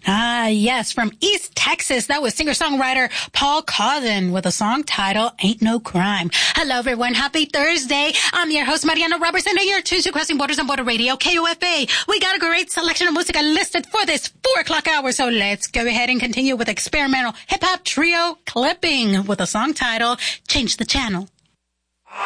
Ah, yes, from East Texas. That was singer-songwriter Paul Cawthon with a song titled Ain't No Crime. Hello, everyone. Happy Thursday. I'm your host, Mariana Robertson, and you're tuned to Crossing Borders on Border Radio, KOFA. We got a great selection of music listed for this 4 o'clock hour, so let's go ahead and continue with experimental hip-hop trio Clipping with a song titled Change the Channel.